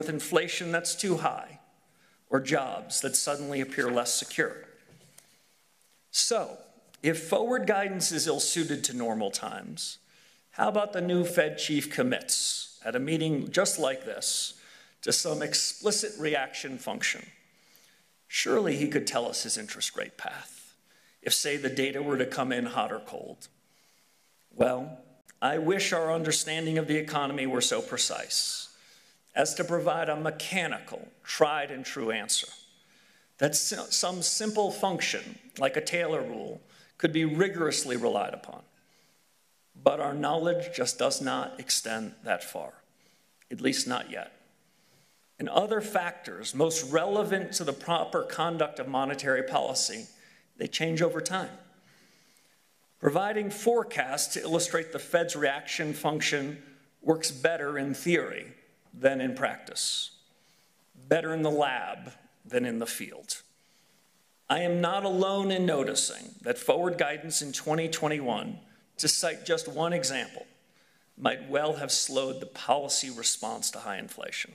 with inflation that's too high or jobs that suddenly appear less secure. So, if forward guidance is ill-suited to normal times, how about the new Fed chief commits at a meeting just like this to some explicit reaction function? Surely he could tell us his interest rate path if, say, the data were to come in hot or cold. Well, I wish our understanding of the economy were so precise as to provide a mechanical, tried and true answer, that some simple function, like a Taylor rule, could be rigorously relied upon. But our knowledge just does not extend that far, at least not yet. And other factors most relevant to the proper conduct of monetary policy, they change over time. Providing forecasts to illustrate the Fed's reaction function works better in theory than in practice, better in the lab than in the field. I am not alone in noticing that forward guidance in 2021, to cite just one example, might well have slowed the policy response to high inflation.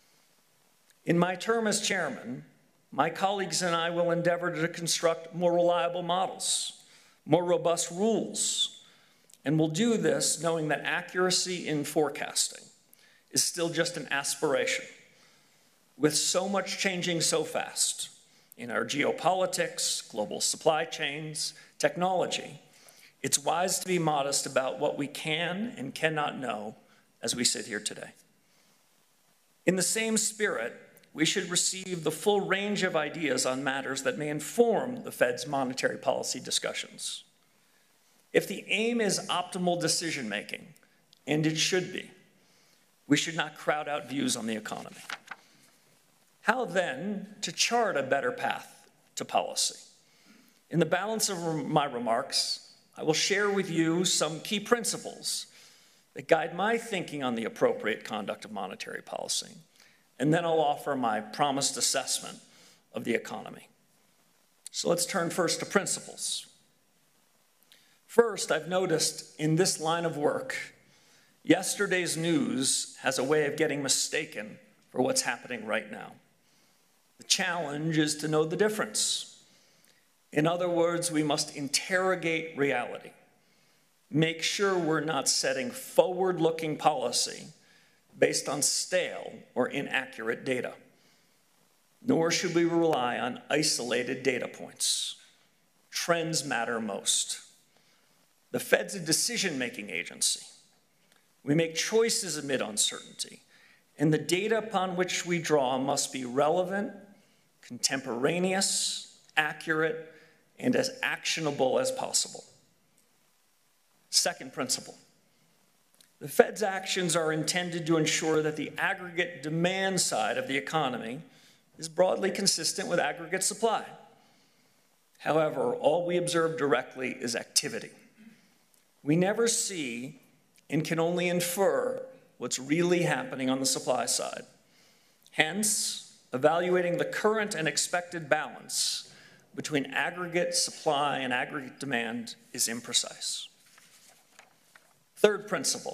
In my term as chairman, my colleagues and I will endeavor to construct more reliable models, more robust rules, and we'll do this knowing that accuracy in forecasting is still just an aspiration. With so much changing so fast in our geopolitics, global supply chains, technology, it's wise to be modest about what we can and cannot know as we sit here today. In the same spirit, we should receive the full range of ideas on matters that may inform the Fed's monetary policy discussions. If the aim is optimal decision-making, and it should be, we should not crowd out views on the economy. How then to chart a better path to policy? In the balance of my remarks, I will share with you some key principles that guide my thinking on the appropriate conduct of monetary policy, and then I'll offer my promised assessment of the economy. So let's turn first to principles. First, I've noticed in this line of work, yesterday's news has a way of getting mistaken for what's happening right now. The challenge is to know the difference. In other words, we must interrogate reality. Make sure we're not setting forward-looking policy based on stale or inaccurate data. Nor should we rely on isolated data points. Trends matter most. The Fed's a decision-making agency. We make choices amid uncertainty, and the data upon which we draw must be relevant, contemporaneous, accurate, and as actionable as possible. Second principle. The Fed's actions are intended to ensure that the aggregate demand side of the economy is broadly consistent with aggregate supply. However, all we observe directly is activity. We never see and can only infer what's really happening on the supply side. Hence, evaluating the current and expected balance between aggregate supply and aggregate demand is imprecise. Third principle,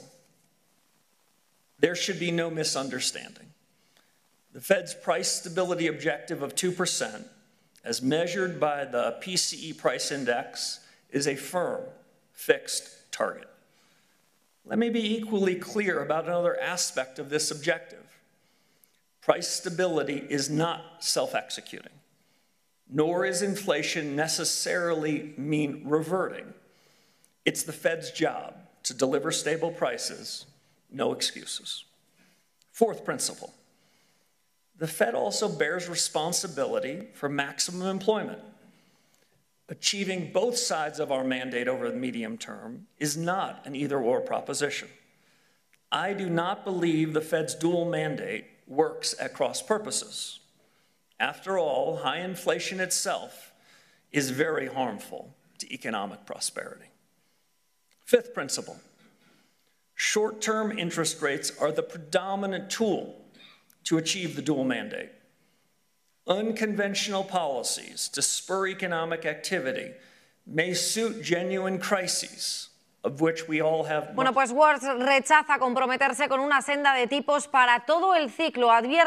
there should be no misunderstanding. The Fed's price stability objective of 2%, as measured by the PCE price index, is a firm, fixed target. Let me be equally clear about another aspect of this objective. Price stability is not self-executing, nor is inflation necessarily mean reverting. It's the Fed's job to deliver stable prices, no excuses. Fourth principle, the Fed also bears responsibility for maximum employment. Achieving both sides of our mandate over the medium term is not an either-or proposition. I do not believe the Fed's dual mandate works at cross purposes. After all, high inflation itself is very harmful to economic prosperity. Fifth principle, short-term interest rates are the predominant tool to achieve the dual mandate. Unconventional policies to spur economic activity may suit genuine crises of which we all have. Bueno, pues Words rechaza comprometerse con una senda de tipos para todo el ciclo. Advierte